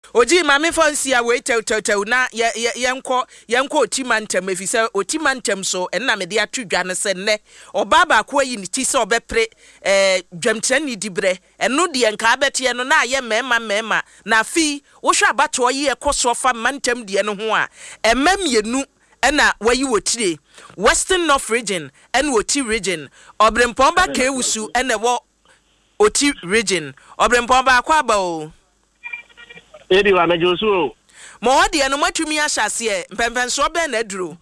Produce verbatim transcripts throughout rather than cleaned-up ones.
Oji mame fancy a wait out out na ye yenko yenko otimantem efise otimantem so enna me de atudwa ne se ne obaba ko yi ni ti se obepre eh dwamtrani dibre eno de enka abete no na ye mema mema na fi wo hwa abato ye ekoso fa mantem de no ho a emamienu ena wayi wotire Western North region and Woti region Obrempomba Kewusu ene wo Oti region Obrempomba kwaba o Ebi wa mejosu mo wode no matumi ahyase mpempenso be na duro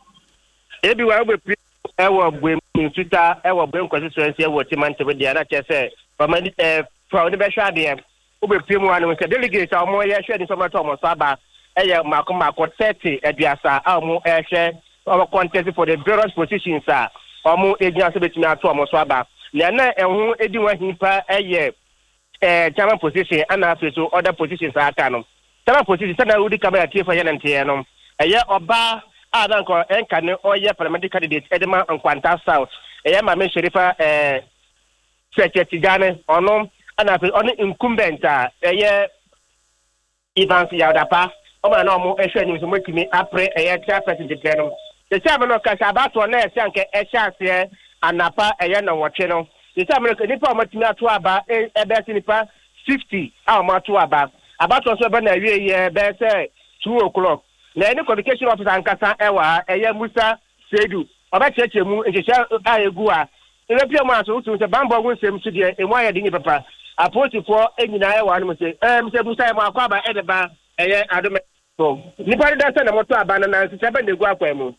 Ebi wa obe ewo bwem tuta ewo bwem constituency ewo timantebe dia na chese from eh from the besha dia obe piemu anu se delegate a mo ye hwe ni so mato mo saba eye makoma ko thirty aduasa a mo e hwe our contest for the various positions are omo agents betimi ato omo so aba na na ehun edi wa hipa eye eh chairman position and also other positions are aka no chairman position na udi kamera tie for yenante no eye oba adan ko enka ne oye parliamentary candidate Edema Nkwanta South eye ma me Sherifa eh secretary gane ono and also on incumbent eye Evans Yaudapa o ma na omo ehwe ni so motimi apre eye chairperson de no the chairman of Kasabato na ese anke ehase anapa eye na woche no the chairman nipa matimi ato aba e be nipa fifty a ma ato aba abato so be na wie ye be say two o'clock na any communication officer ankasa ewa eye Musa Sedu oba cheche mu nhehia a egu a ebe pia mu aso utu se bambo gun sem su de emu aye de ni papa apoti for enyina ewa no se eh Mr Musa mu akwa aba edeba eye adome so nipa de na moto aba na na se be na egu akwa mu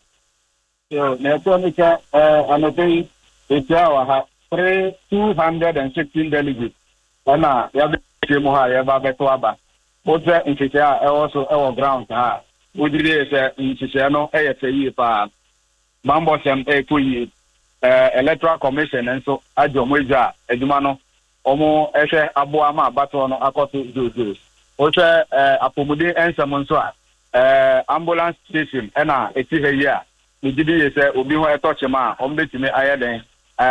Yo, Netronica, uh, Anotei, it's our two hundred and sixteen delegates. And now, you have the Moha, you have a Betuaba. What's that in Chicha, also our ground? Ah, would you say in Chichano, A S A pa Mambo Sam A Kui, Electoral Commission, and so Ajo Moja, Edumano, Omo, Eshe, Abuama, Batono, Akotu, Juju. Also, Apomudi and Samonswa, ambulance station, and uh, it's here. Ni didi say obi ho etoche ma o mbetimi ayeden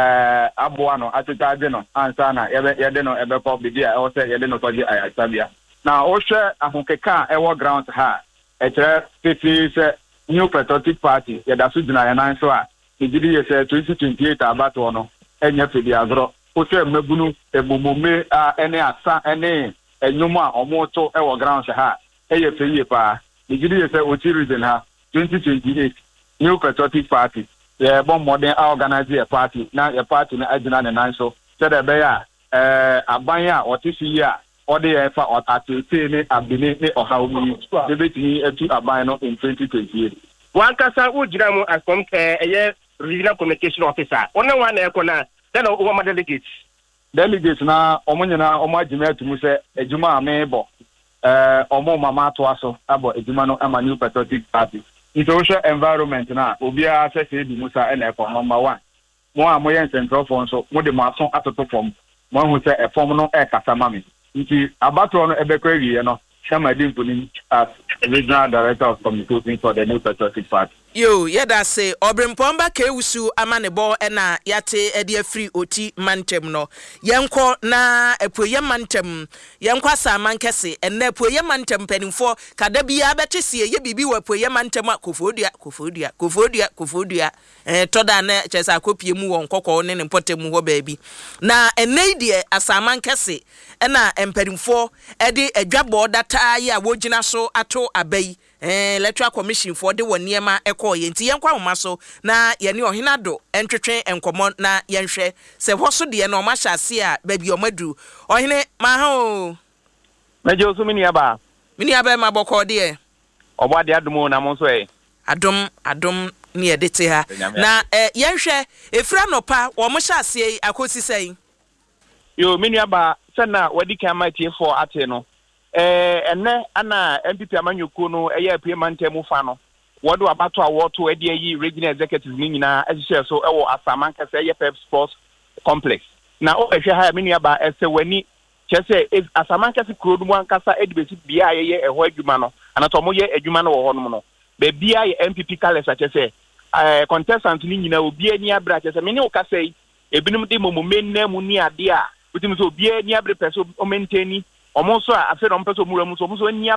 eh aboa no ateta ade no ansa na yede no ebekọ bidi a o say yede no toje ayasabia na o hwe ahokeka e wo ground ha e kire fifty say New Patriotic Party yeda so dina yanan so a ni didi say twenty twenty-eight abato no enya fedi azro o say mabunu ebomome a ene asa ene enyumu a omoto e wo ground ha e ye feye pa ni didi say o ti reason ha twenty twenty-eight New Patriotic Party, the bomb modern organize a party, now a party na Adina and Nanso, said a bear, uh, a banya or this year, or the effort or at the ability or how we debate to a bino in twenty twenty-eight. One Casa would Jamo as from a regional communication officer, only one econa, then over delegates. Delegates now, Omonina, Oma Jimel to Muse, a Juma Mabo, uh, Omo Mama Tuaso, about a Jumano and my New Patriotic Party. Social environment na obi a se se di Musa and for number one. Mo a mo yen central phone so mo de mason atoto form. Mo hu se e form no e kasa mami. Nti abato no e be kwa wie no. Shama Dimpuni as regional director of communications for the New Patriotic Party. Yo, yeda say Obrempomba Kewusu amanebo ena yate edi free oti mantem no. Yenko na epoye mantem. Yenko asaman kese enne epoye mantem penimfo kada bia betese ye bibi wa epoye mantem akofodua kofodua kofodua kofodua eh toda na chesa akopie mu won kokko ne ne potemu ho baabi. Na enne die asaman kese ena empenimfo edi adwabo data ya wogina so ato abai eh Electoral Commission for the one niema eko ye nti yenkwa homa so na ye ne ohina do entwetwe enkomo na yenhwe se hoso de na omahase a baby omadu ohine ma ha o mejo so mini aba mini aba ma bokọ de obo ade adom na mo so e adom adom ne edete ha na eh yenhwe efra nopa wo mo hyase akosi sei yo mini aba sana wadi kan ma tie for ate no eh enne ana M P P amanyoko no eye apemantem fa no wodo abato awoto ede yi regional executives ni nyina ehye so ewo asaman kase eye Pep Sports Complex na o ehwe ha menu aba ese wani chese asaman kase krodu ankasa edibesi bia ye eho adwuma no anato mo ye adwuma no wo ho no no be bia ye M P P kalesa chese eh contestant ni nyina obi ani abra chese me ne o kase ebinum de momo menna mu ni ade a utim so obi ani abre peso o maintain omo so a afi ro mpeso mura mu so omo so nia